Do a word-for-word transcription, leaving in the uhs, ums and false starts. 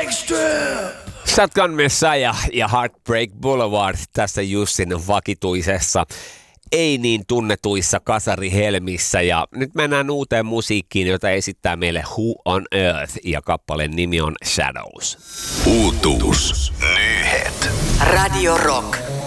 Shotgun Messiah ja Heartbreak Boulevard tässä Jussin vakituisessa, ei niin tunnetuissa kasarihelmissä. Ja nyt mennään uuteen musiikkiin, jota esittää meille Who on Earth ja kappaleen nimi on Shadows. Uutuus. Nyhet. Radio Rock.